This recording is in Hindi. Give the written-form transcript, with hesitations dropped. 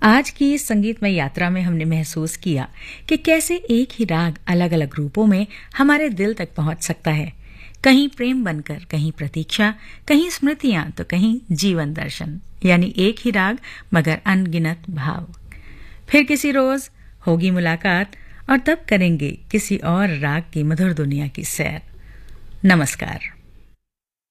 आज की इस संगीतमय यात्रा में हमने महसूस किया कि कैसे एक ही राग अलग अलग रूपों में हमारे दिल तक पहुंच सकता है। कहीं प्रेम बनकर, कहीं प्रतीक्षा, कहीं स्मृतियां तो कहीं जीवन दर्शन। यानी एक ही राग मगर अनगिनत भाव। फिर किसी रोज होगी मुलाकात और तब करेंगे किसी और राग की मधुर दुनिया की सैर। नमस्कार।